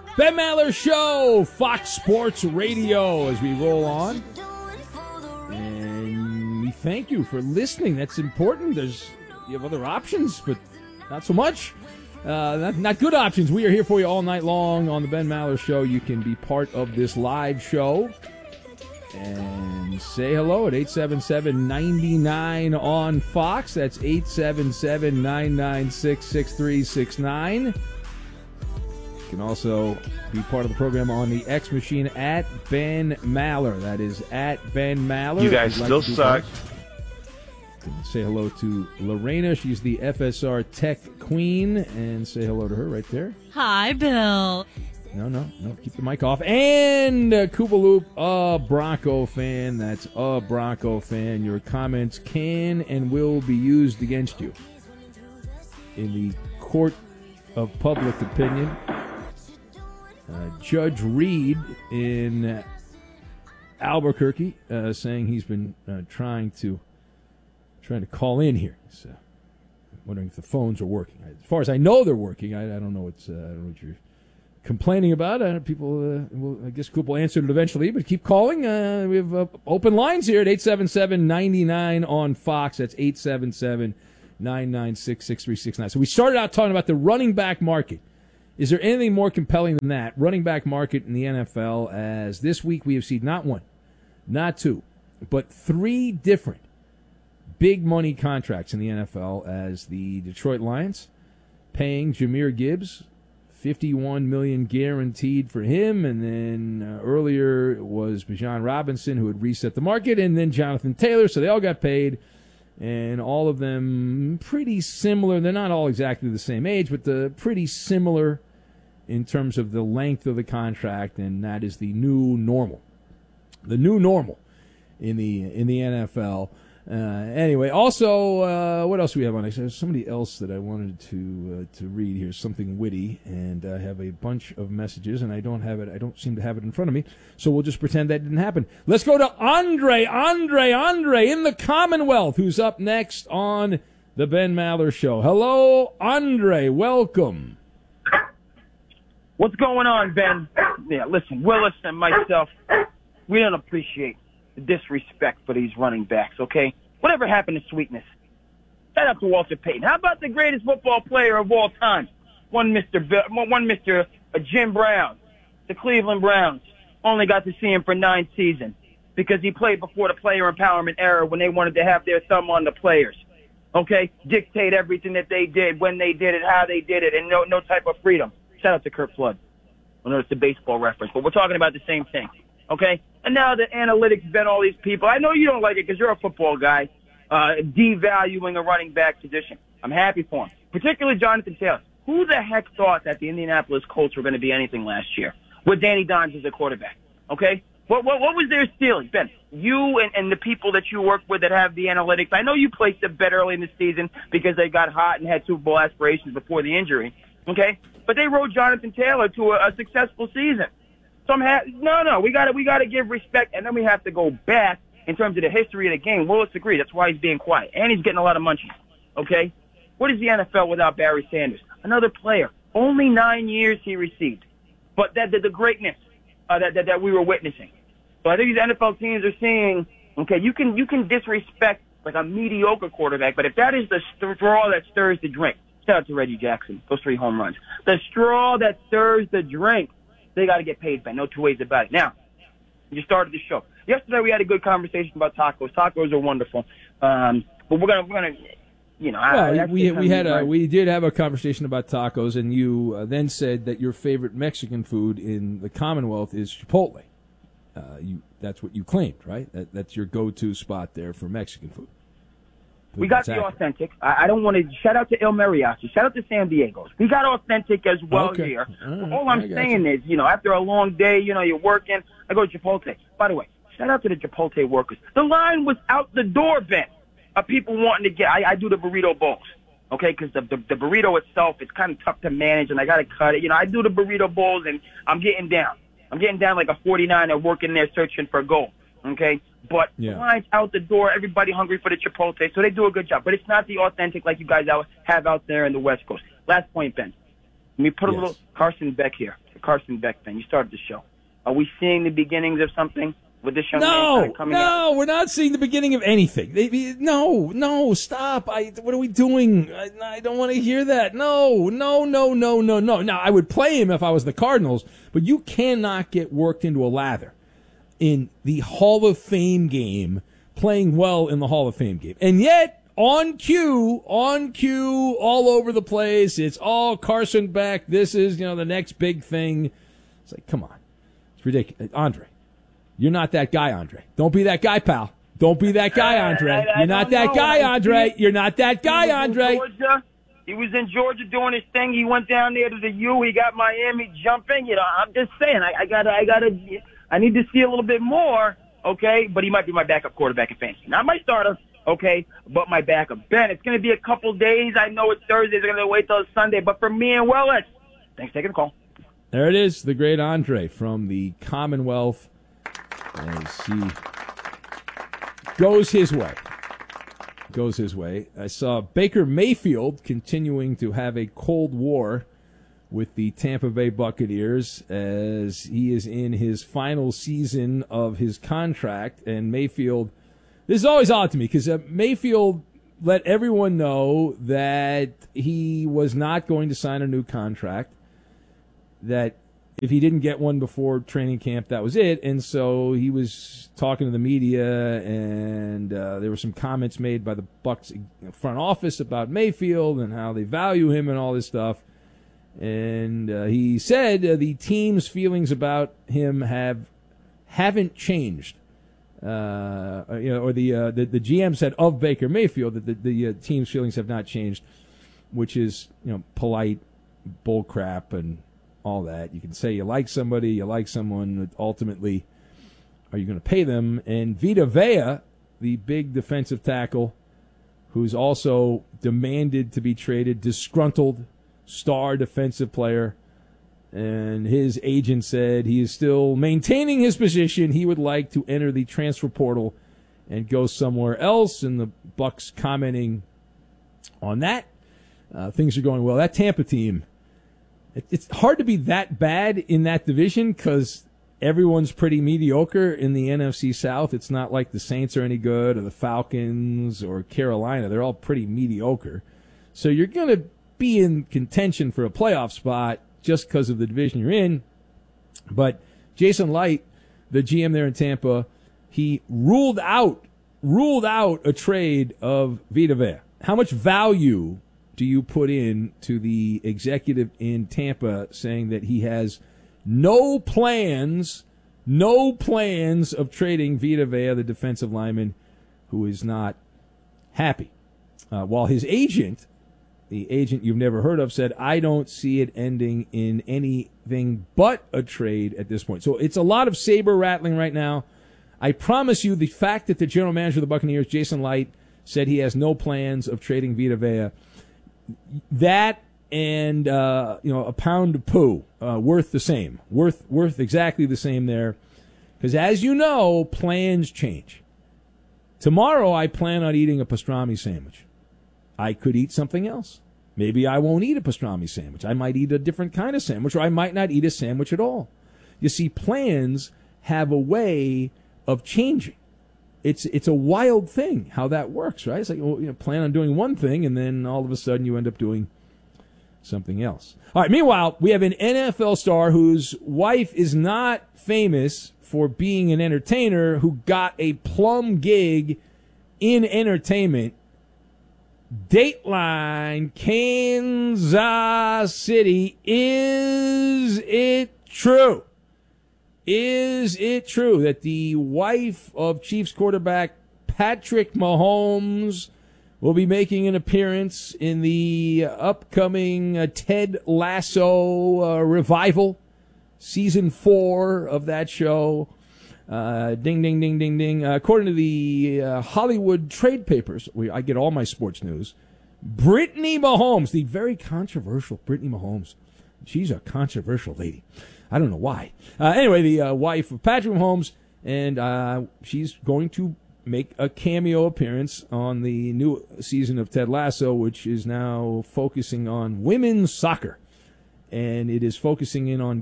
Ben Maller Show, Fox Sports Radio, as we roll on. And we thank you for listening. That's important. You have other options, but not so much. Not good options. We are here for you all night long on the Ben Maller Show. You can be part of this live show and say hello at 877-99 on Fox. That's 877-996-6369. You can also be part of the program on the X machine at Ben Maller. That is at Ben Maller. You guys still suck. Say hello to Lorena. She's the FSR Tech Queen. And say hello to her right there. Hi, Bill. No. Keep the mic off. And Koopaloop, a Bronco fan. That's a Bronco fan. Your comments can and will be used against you in the court of public opinion. Judge Reed in Albuquerque saying he's been trying to call in here. So, wondering if the phones are working. As far as I know, they're working. I don't know what you're complaining about. People, I guess Coop will answer it eventually, but keep calling. We have open lines here at 877-99 on Fox. That's 877-996-6369. So we started out talking about the running back market. Is there anything more compelling than that? Running back market in the NFL, as this week we have seen not one, not two, but three different big money contracts in the NFL, as the Detroit Lions paying Jahmyr Gibbs $51 million guaranteed for him, and then earlier it was Bijan Robinson who had reset the market, and then Jonathan Taylor. So they all got paid, and all of them pretty similar. They're not all exactly the same age, but pretty similar in terms of the length of the contract, and that is the new normal. The new normal in the NFL. Anyway, also, what else do we have on next? There's somebody else that I wanted to read here, something witty, and I have a bunch of messages, and I don't seem to have it in front of me, so we'll just pretend that didn't happen. Let's go to Andre in the Commonwealth, who's up next on the Ben Maller Show. Hello, Andre, welcome. What's going on, Ben? Yeah, listen, Willis and myself, we don't appreciate the disrespect for these running backs, okay? Whatever happened to sweetness? Shout out to Walter Payton. How about the greatest football player of all time? One Mr. Jim Brown, the Cleveland Browns. Only got to see him for 9 seasons because he played before the player empowerment era when they wanted to have their thumb on the players, okay? Dictate everything that they did, when they did it, how they did it, and no type of freedom. Shout out to Kurt Flood. I know it's a baseball reference, but we're talking about the same thing, okay? And now the analytics bent all these people. I know you don't like it because you're a football guy, devaluing a running back position. I'm happy for him, particularly Jonathan Taylor. Who the heck thought that the Indianapolis Colts were going to be anything last year with Danny Dimes as a quarterback, okay? What was their stealing, Ben? You and the people that you work with that have the analytics. I know you placed a bet early in the season because they got hot and had Super Bowl aspirations before the injury, okay? But they rode Jonathan Taylor to a successful season. So we got to give respect, and then we have to go back in terms of the history of the game. Willis agreed. That's why he's being quiet, and he's getting a lot of munchies. Okay, what is the NFL without Barry Sanders? Another player. Only 9 years he received, but the greatness that we were witnessing. So I think these NFL teams are seeing. Okay, you can disrespect like a mediocre quarterback, but if that is the straw that stirs the drink. Shout out to Reggie Jackson, those 3 home runs. The straw that stirs the drink. They got to get paid, Ben. No two ways about it. Now, you started the show. Yesterday we had a good conversation about tacos. Tacos are wonderful. But we're gonna, you know. We did have a conversation about tacos, and you then said that your favorite Mexican food in the Commonwealth is Chipotle. That's what you claimed, right? That's your go-to spot there for Mexican food. We got the authentic. I don't want to shout out to El Mariachi. Shout out to San Diego's. We got authentic as well here. All I'm saying is, after a long day, you're working, I go to Chipotle. By the way, shout out to the Chipotle workers. The line was out the door, Ben, of people wanting to get. I do the burrito bowls, okay? Because the burrito itself is kind of tough to manage, and I got to cut it. I do the burrito bowls, and I'm getting down. I'm getting down like a 49er working there searching for gold, okay? But the line's out the door, everybody hungry for the Chipotle, so they do a good job. But it's not the authentic like you guys have out there in the West Coast. Last point, Ben. Let me put a Yes. little Carson Beck here. The Carson Beck thing. You started the show. Are we seeing the beginnings of something with this young man coming out? No, we're not seeing the beginning of anything. No, stop. What are we doing? I don't want to hear that. No. Now, I would play him if I was the Cardinals, but you cannot get worked into a lather in the Hall of Fame game, playing well in the Hall of Fame game. And yet, on cue, all over the place, it's all Carson Beck. This is, the next big thing. It's like, come on. It's ridiculous. Andre, you're not that guy, Andre. Don't be that guy, pal. Don't be that guy, Andre. You're not that guy, Andre. You're not that guy, Andre. He was in Georgia doing his thing. He went down there to the U. He got Miami jumping. I'm just saying, I need to see a little bit more, okay? But he might be my backup quarterback in fantasy. Not my starter, okay, but my backup. Ben, it's going to be a couple days. I know it's Thursday. They're going to wait till Sunday. But for me and Willis, thanks for taking the call. There it is, the great Andre from the Commonwealth as he goes his way. I saw Baker Mayfield continuing to have a cold war with the Tampa Bay Buccaneers as he is in his final season of his contract. And Mayfield, this is always odd to me because Mayfield let everyone know that he was not going to sign a new contract, that if he didn't get one before training camp, that was it. And so he was talking to the media, and there were some comments made by the Bucs front office about Mayfield and how they value him and all this stuff. And he said the team's feelings about him haven't changed. Or the GM said of Baker Mayfield that the team's feelings have not changed, which is polite bull crap and all that. You can say you like somebody, you like someone, but ultimately, are you going to pay them? And Vita Vea, the big defensive tackle, who's also demanded to be traded, disgruntled star defensive player, and his agent said he is still maintaining his position. He would like to enter the transfer portal and go somewhere else, and the Bucs commenting on that. Things are going well. That Tampa team, it's hard to be that bad in that division because everyone's pretty mediocre in the NFC South. It's not like the Saints are any good or the Falcons or Carolina. They're all pretty mediocre. So you're going to be in contention for a playoff spot just because of the division you're in. But Jason Light, the GM there in Tampa, he ruled out a trade of Vita Vea. How much value do you put in to the executive in Tampa saying that he has no plans of trading Vita Vea, the defensive lineman, who is not happy? While his agent, the agent you've never heard of, said, I don't see it ending in anything but a trade at this point. So it's a lot of saber rattling right now. I promise you the fact that the general manager of the Buccaneers, Jason Light, said he has no plans of trading Vita Vea, that and a pound of poo worth the same, worth exactly the same there, because as you know, plans change. Tomorrow I plan on eating a pastrami sandwich. I could eat something else. Maybe I won't eat a pastrami sandwich. I might eat a different kind of sandwich, or I might not eat a sandwich at all. You see, plans have a way of changing. It's a wild thing how that works, right? It's like, plan on doing one thing, and then all of a sudden you end up doing something else. All right, meanwhile, we have an NFL star whose wife is not famous for being an entertainer, who got a plum gig in entertainment. Dateline, Kansas City. Is it true? Is it true that the wife of Chiefs quarterback Patrick Mahomes will be making an appearance in the upcoming Ted Lasso revival, season 4 of that show? Ding, ding, ding, ding, ding. According to the Hollywood trade papers, I get all my sports news, Brittany Mahomes, the very controversial Brittany Mahomes, she's a controversial lady. I don't know why. Anyway, the wife of Patrick Mahomes, and she's going to make a cameo appearance on the new season of Ted Lasso, which is now focusing on women's soccer. and it is focusing in on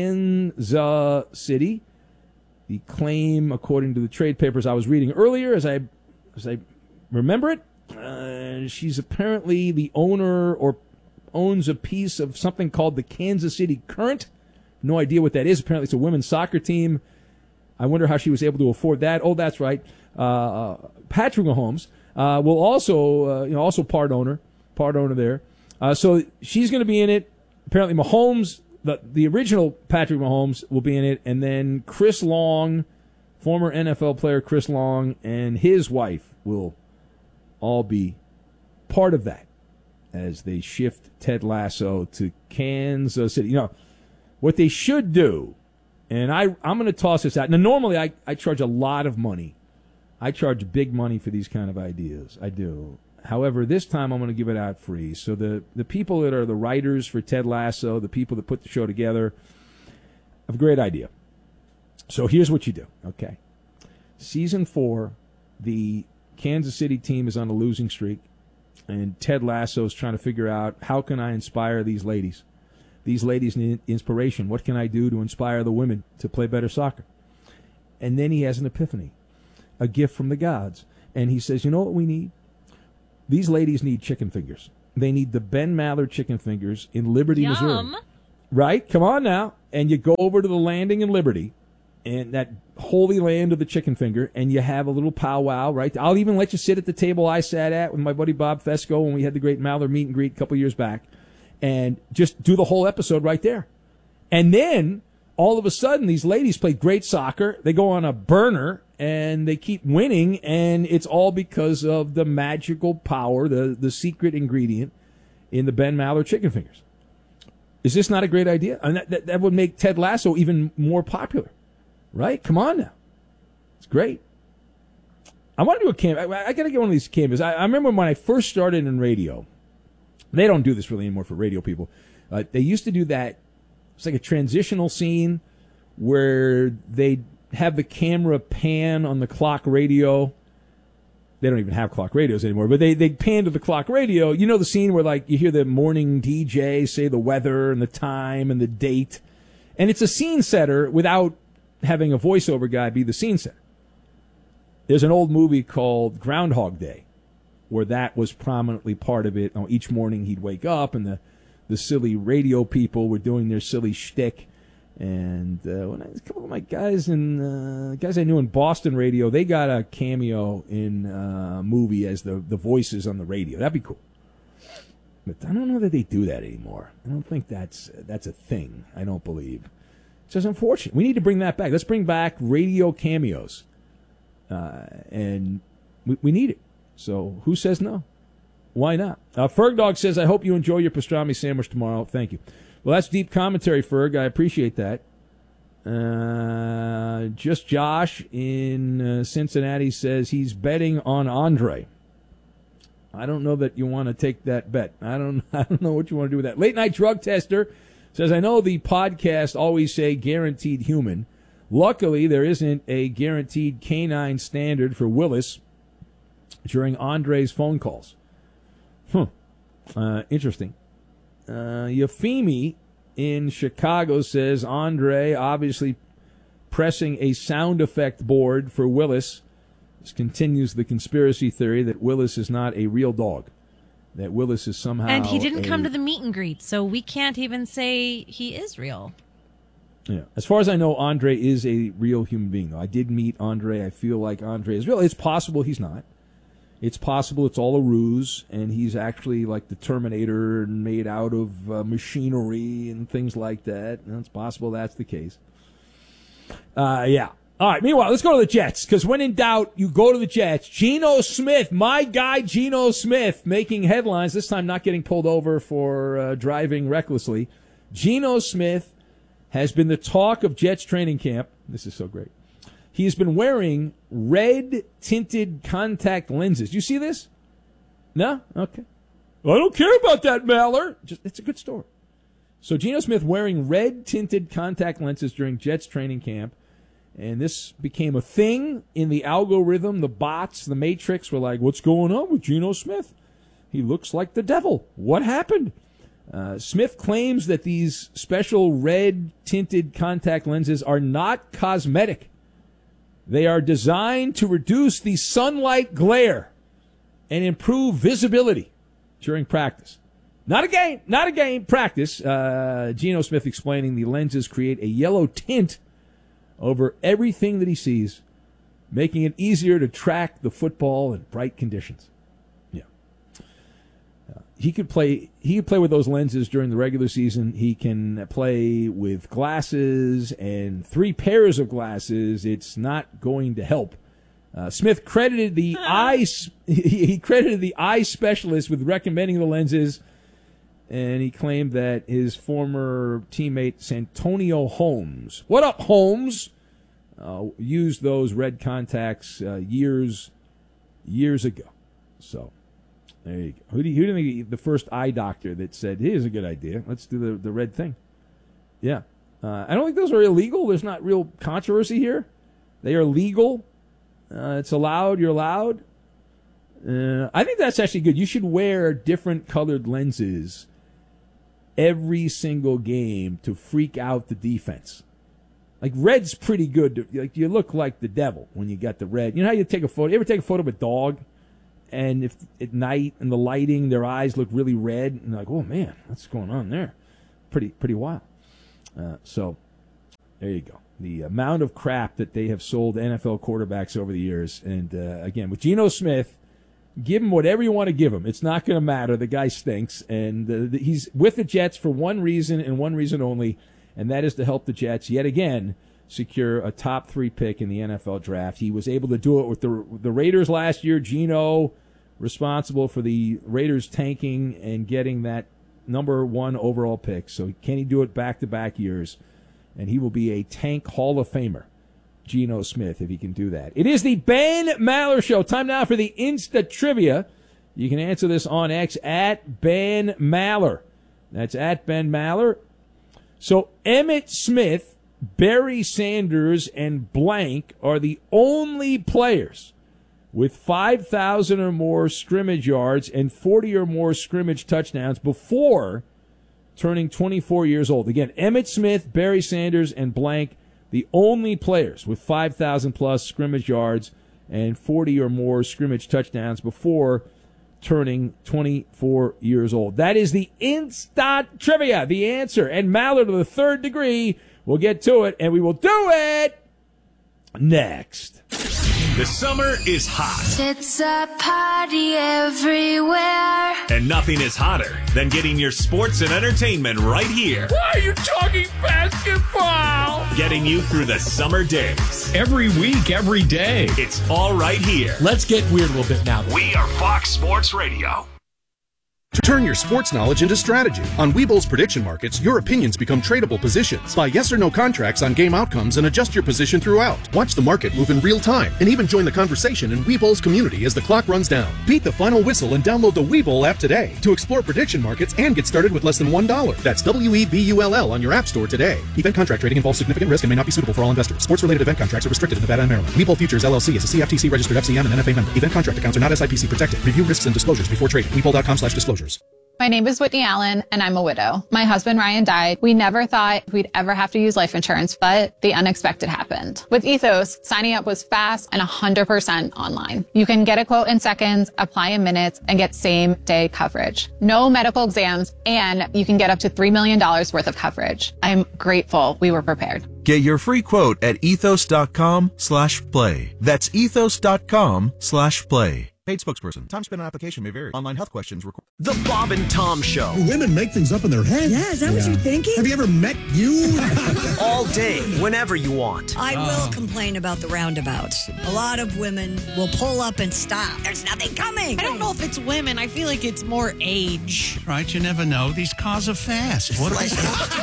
Kansas City. The claim, according to the trade papers I was reading earlier, as I remember it, she's apparently the owner or owns a piece of something called the Kansas City Current. No idea what that is. Apparently it's a women's soccer team. I wonder how she was able to afford that. Oh, that's right. Patrick Mahomes will also part owner there. So she's going to be in it. Apparently Mahomes, the original Patrick Mahomes, will be in it, and then Chris Long, former NFL player Chris Long, and his wife will all be part of that as they shift Ted Lasso to Kansas City. You know, what they should do, and I'm going to toss this out. Now, normally I charge a lot of money. I charge big money for these kind of ideas. I do. However, this time I'm going to give it out free. So the people that are the writers for Ted Lasso, the people that put the show together, have a great idea. So here's what you do, okay? Season 4, the Kansas City team is on a losing streak, and Ted Lasso is trying to figure out, how can I inspire these ladies? These ladies need inspiration. What can I do to inspire the women to play better soccer? And then he has an epiphany, a gift from the gods. And he says, you know what we need? These ladies need chicken fingers. They need the Ben Maller chicken fingers in Liberty, Missouri. Right? Come on now. And you go over to the landing in Liberty, and that holy land of the chicken finger, and you have a little powwow, right? I'll even let you sit at the table I sat at with my buddy Bob Fesco when we had the great Maller meet and greet a couple years back, and just do the whole episode right there. And then, all of a sudden, these ladies play great soccer. They go on a burner, and they keep winning, and it's all because of the magical power, the secret ingredient in the Ben Maller chicken fingers. Is this not a great idea? And that would make Ted Lasso even more popular, right? Come on now. It's great. I want to do a cameo. I got to get one of these cameos. I remember when I first started in radio. They don't do this really anymore for radio people. They used to do that. It's like a transitional scene where they have the camera pan on the clock radio. They don't even have clock radios anymore, but they pan to the clock radio. You know the scene where, like, you hear the morning DJ say the weather and the time and the date. And it's a scene setter without having a voiceover guy be the scene setter. There's an old movie called Groundhog Day where that was prominently part of it. Each morning he'd wake up and the silly radio people were doing their silly shtick. And when a couple of my guys I knew in Boston radio, they got a cameo in a movie as the voices on the radio. That'd be cool. But I don't know that they do that anymore. I don't think that's a thing. I don't believe. It's just unfortunate. We need to bring that back. Let's bring back radio cameos. And we need it. So who says no? Why not? Ferg says, I hope you enjoy your pastrami sandwich tomorrow. Thank you. Well, that's deep commentary, Ferg. I appreciate that. Just Josh in Cincinnati says he's betting on Andre. I don't know that you want to take that bet. I don't know what you want to do with that. Late Night Drug Tester says, I know the podcast always say guaranteed human. Luckily, there isn't a guaranteed canine standard for Willis during Andre's phone calls. Interesting. Yafimi in Chicago says Andre obviously pressing a sound effect board for Willis. This continues the conspiracy theory that Willis is not a real dog, that Willis is somehow... And he didn't come to the meet and greet, so we can't even say he is real. Yeah. As far as I know, Andre is a real human being, though. I did meet Andre. I feel like Andre is real. It's possible he's not. It's possible it's all a ruse, and he's actually like the Terminator and made out of machinery and things like that. And it's possible that's the case. Yeah. All right, meanwhile, let's go to the Jets, because when in doubt, you go to the Jets. Geno Smith, my guy Geno Smith, making headlines, this time not getting pulled over for driving recklessly. Geno Smith has been the talk of Jets training camp. This is so great. He's been wearing red-tinted contact lenses. You see this? No? Okay. Well, I don't care about that, Maller. It's a good story. So Geno Smith wearing red-tinted contact lenses during Jets training camp. And this became a thing in the algorithm. The bots, the Matrix were like, what's going on with Geno Smith? He looks like the devil. What happened? Smith claims that these special red-tinted contact lenses are not cosmetic. They are designed to reduce the sunlight glare and improve visibility during practice. Not a game, practice. Geno Smith explaining the lenses create a yellow tint over everything that he sees, making it easier to track the football in bright conditions. Yeah. He could play with those lenses during the regular season. He can play with glasses and 3 pairs of glasses. It's not going to help. Smith credited the eye specialist with recommending the lenses, and he claimed that his former teammate Santonio Holmes, what up, Holmes, used those red contacts years ago. So there you go. Who do you think the first eye doctor that said, "Here's a good idea. Let's do the red thing"? Yeah, I don't think those are illegal. There's not real controversy here. They are legal. It's allowed. You're allowed. I think that's actually good. You should wear different colored lenses every single game to freak out the defense. Like, red's pretty good. Like, you look like the devil when you got the red. You know how you take a photo? You ever take a photo of a dog, and if at night and the lighting, their eyes look really red, and you're like, oh man, what's going on there? Pretty wild. So there you go. The amount of crap that they have sold NFL quarterbacks over the years, and again with Geno Smith, give him whatever you want to give him. It's not going to matter. The guy stinks, and he's with the Jets for one reason and one reason only, and that is to help the Jets yet again secure a top 3 pick in the NFL draft. He was able to do it with the Raiders last year. Geno responsible for the Raiders tanking and getting that number 1 overall pick. So can he do it back-to-back years? And he will be a tank Hall of Famer, Geno Smith, if he can do that. It is the Ben Maller Show. Time now for the Insta Trivia. You can answer this on X at Ben Maller. That's at Ben Maller. So Emmitt Smith, Barry Sanders, and blank are the only players with 5,000 or more scrimmage yards and 40 or more scrimmage touchdowns before turning 24 years old. Again, Emmitt Smith, Barry Sanders, and blank, the only players with 5,000 plus scrimmage yards and 40 or more scrimmage touchdowns before turning 24 years old. That is the Insta Trivia, the answer. And Maller to the 3rd degree. We'll get to it, and we will do it next. The summer is hot. It's a party everywhere. And nothing is hotter than getting your sports and entertainment right here. Why are you talking basketball? Getting you through the summer days. Every week, every day. It's all right here. Let's get weird a little bit now. We are Fox Sports Radio. Turn your sports knowledge into strategy. On Webull's prediction markets, your opinions become tradable positions. Buy yes or no contracts on game outcomes and adjust your position throughout. Watch the market move in real time and even join the conversation in Webull's community as the clock runs down. Beat the final whistle and download the Webull app today to explore prediction markets and get started with less than $1. That's WEBULL on your app store today. Event contract trading involves significant risk and may not be suitable for all investors. Sports-related event contracts are restricted in Nevada and Maryland. Webull Futures LLC is a CFTC registered FCM and NFA member. Event contract accounts are not SIPC protected. Review risks and disclosures before trading. Webull.com/disclosures. My name is Whitney Allen, and I'm a widow. My husband, Ryan, died. We never thought we'd ever have to use life insurance, but the unexpected happened. With Ethos, signing up was fast and 100% online. You can get a quote in seconds, apply in minutes, and get same-day coverage. No medical exams, and you can get up to $3 million worth of coverage. I'm grateful we were prepared. Get your free quote at ethos.com/play. That's ethos.com/play. Paid spokesperson. Time spent on application may vary. Online health questions required. The Bob and Tom Show. Women make things up in their head. Yeah, is that what you're thinking? Have you ever met you? All day, whenever you want. I will complain about the roundabouts. A lot of women will pull up and stop. There's nothing coming. I don't know if it's women. I feel like it's more age. Right, you never know. These cars are fast. What They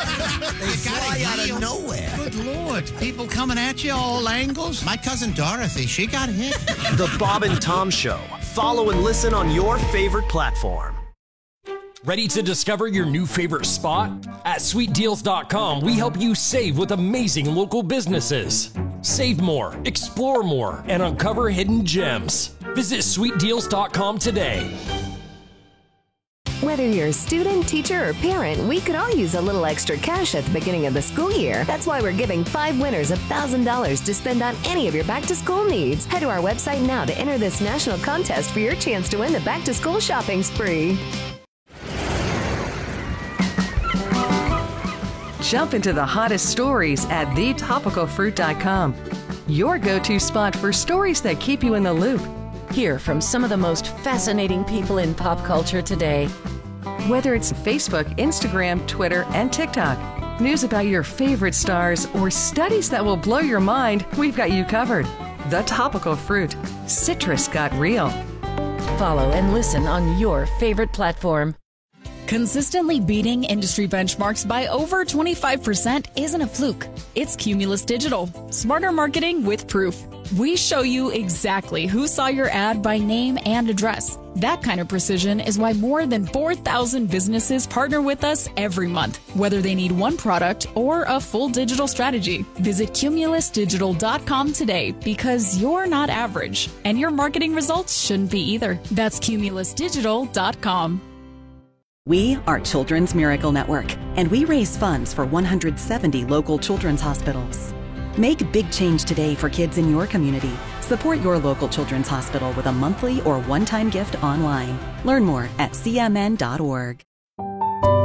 fly out of nowhere. Good Lord. People coming at you all angles. My cousin Dorothy, she got hit. The Bob and Tom Show. Follow and listen on your favorite platform. Ready to discover your new favorite spot? At sweetdeals.com, we help you save with amazing local businesses. Save more, explore more, and uncover hidden gems. Visit sweetdeals.com today. Whether you're a student, teacher, or parent, we could all use a little extra cash at the beginning of the school year. That's why we're giving 5 winners $1,000 to spend on any of your back-to-school needs. Head to our website now to enter this national contest for your chance to win the back-to-school shopping spree. Jump into the hottest stories at thetopicalfruit.com. Your go-to spot for stories that keep you in the loop. Hear from some of the most fascinating people in pop culture today. Whether it's Facebook, Instagram, Twitter, and TikTok, news about your favorite stars, or studies that will blow your mind, we've got you covered. The Topical Fruit. Citrus got real. Follow and listen on your favorite platform. Consistently beating industry benchmarks by over 25% isn't a fluke. It's Cumulus Digital. Smarter marketing with proof. We show you exactly who saw your ad by name and address. That kind of precision is why more than 4,000 businesses partner with us every month, whether they need one product or a full digital strategy. Visit cumulusdigital.com today because you're not average, and your marketing results shouldn't be either. That's cumulusdigital.com. We are Children's Miracle Network, and we raise funds for 170 local children's hospitals. Make big change today for kids in your community. Support your local children's hospital with a monthly or one-time gift online. Learn more at cmn.org.